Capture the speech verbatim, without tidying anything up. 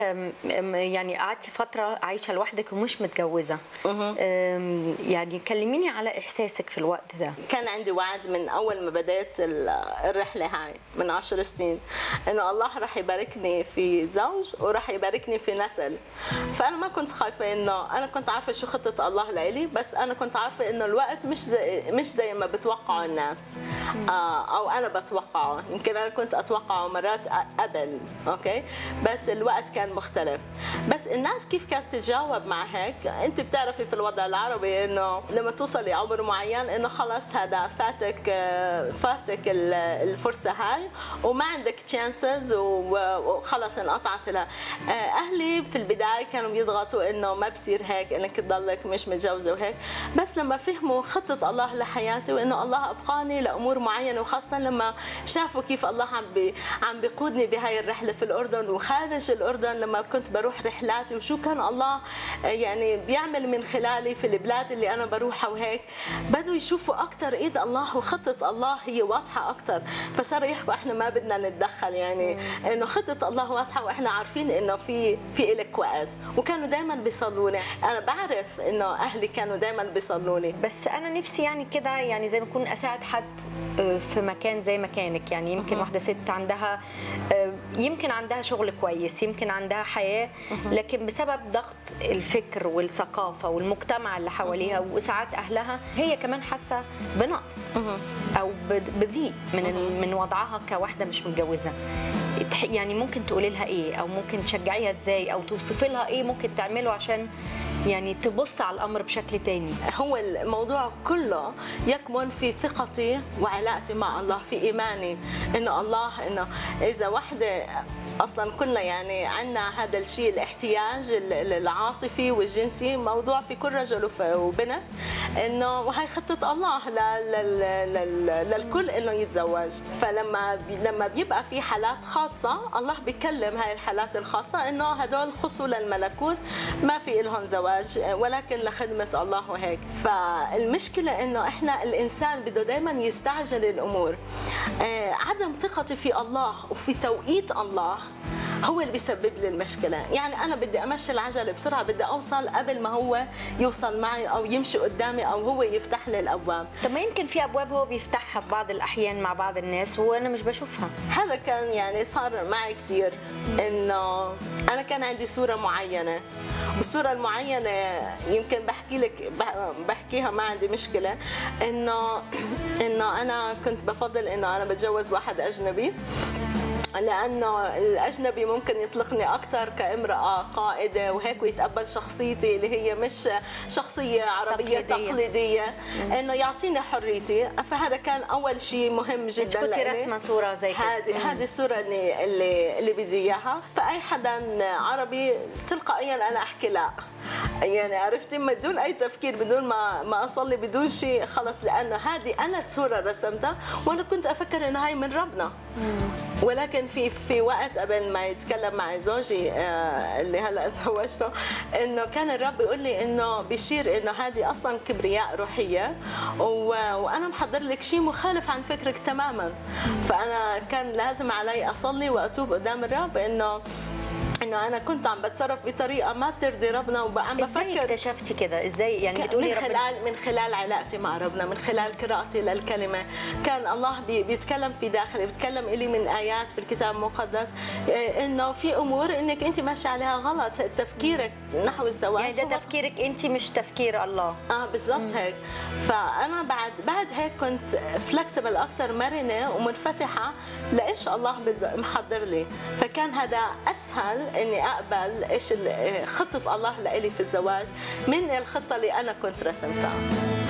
أم- أم- يعني قعدتي فترة عايشة لوحدك ومش متجوزة. أم، يعني كلميني على إحساسك في الوقت ده. كان عندي وعد من اول ما بدأت ال- الرحله هاي من عشر سنين انه الله راح يباركني في زوج وراح يباركني في نسل. فانا ما كنت خايفه، انه انا كنت عارفه شو خطه الله لإلي، بس انا كنت عارفه انه الوقت مش زي مش زي ما بتوقعوا الناس، آه او انا بتوقعه. يمكن انا كنت اتوقعه مرات قبل، اوكي، بس الوقت كان مختلف. بس الناس كيف كانت تتجاوب مع هيك؟ انت بتعرفي في الوضع العربي انه لما توصل لعمر معين انه خلص هذا فاتك فاتك الفرصه هاي وما عندك تشانسز وخلص انقطعت لها. اهلي في البدايه كانوا بيضغطوا انه ما بصير هيك، انك تضلك مش متجوزه وهيك، بس لما فهموا خطه الله لحياتي وانه الله ابقاني لامور معينه، وخاصه لما شافوا كيف الله عم بي عم بيقودني بهاي الرحله في الاردن وخارج الاردن، لما كنت بروح رحلاتي وشو كان الله يعني بيعمل من خلالي في البلاد اللي انا بروحها وهيك، بدوا يشوفوا اكثر ايد الله وخطه الله هي واضحه اكثر. فصاروا يحكوا احنا ما بدنا نتدخل، يعني انه خطه الله واضحه واحنا عارفين انه في في لك وقت. وكانوا دائما بيصلوا لي، انا بعرف انه اهلي كانوا دائما بيصلوا لي. بس أنا نفسي يعني كده، يعني زي ما أكون أساعد حد في مكان زي مكانك. يعني يمكن واحدة ست عندها يمكن عندها شغل كويس، يمكن عندها حياة، لكن بسبب ضغط الفكر والثقافة والمجتمع اللي حواليها وساعات أهلها هي كمان حاسة بنقص أو بضيق من من وضعها كواحدة مش متجوزة. يعني ممكن تقولي لها إيه، أو ممكن تشجعيها إزاي، أو توصفي لها إيه ممكن تعمله عشان يعني تبص على الأمر بشكل تاني؟ هو الموضوع كله يكمن في ثقتي وعلاقتي مع الله، في إيماني إنه الله، إنه إذا وحدة اصلا كلنا يعني عندنا هذا الشيء، الاحتياج العاطفي والجنسي موضوع في كل رجل وبنت، انه وهي خطه الله للكل انه يتزوج. فلما لما بيبقى في حالات خاصه الله بيكلم هاي الحالات الخاصه انه هدول خصوا للملكوت، ما في لهم زواج ولكن لخدمه الله وهيك. فالمشكله انه احنا الانسان بده دائما يستعجل الامور. عدم ثقتي في الله وفي توقيت الله هو اللي بيسبب لي المشكله. يعني انا بدي امشي العجله بسرعه، بدي اوصل قبل ما هو يوصل معي او يمشي قدامي او هو يفتح لي الابواب. طب ما يمكن في ابواب هو بيفتحها في بعض الاحيان مع بعض الناس وانا مش بشوفها. هذا كان يعني صار معي كثير، انه انا كان عندي صوره معينه، والصوره المعينه يمكن بحكي لك بحكيها ما عندي مشكله، انه انه انا كنت بفضل انه انا بتجوز واحد اجنبي، لأنه الأجنبي ممكن يطلقني أكثر كامرأة قائدة وهيك، ويتقبل شخصيتي اللي هي مش شخصية عربية تقليدية, تقليدية. إنه يعطيني حريتي. فهذا كان أول شيء مهم جدا. أنت كنتي رسمة صورة زي كده؟ هذه هذه الصورة اللي اللي, اللي بدي إياها. فأي حدا عربي تلقائيا أنا أحكي لا، يعني عرفتي، بدون اي تفكير، بدون ما ما اصلي، بدون شيء، خلص، لانه هذه انا الصوره رسمتها وانا كنت افكر انه هاي من ربنا. ولكن في في وقت قبل ما يتكلم معي زوجي اللي هلا تزوجته، انه كان الرب يقول لي انه بيشير انه هذه اصلا كبرياء روحيه، وانا محضر لك شيء مخالف عن فكرك تماما. فانا كان لازم علي اصلي واتوب قدام الرب انه انه انا كنت عم بتصرف بطريقه ما بترضي ربنا، وعم بفكر. ازاي اكتشفتي كده؟ ازاي يعني بتقولي من خلال ربنا؟ من خلال علاقتي مع ربنا، من خلال قراءتي للكلمه. كان الله بيتكلم في داخلي، بيتكلم الي من ايات في الكتاب المقدس انه في امور انك انت ماشيه عليها غلط، تفكيرك نحو الزواج يعني ده تفكيرك انت مش تفكير الله. اه بالضبط هيك. فانا بعد بعد هيك كنت فلكسبل اكثر، مرنه ومنفتحه لايش الله محضر لي. فكان هذا اسهل اني اقبل ايش خطه الله لإلي في الزواج من الخطه اللي انا كنت رسمتها.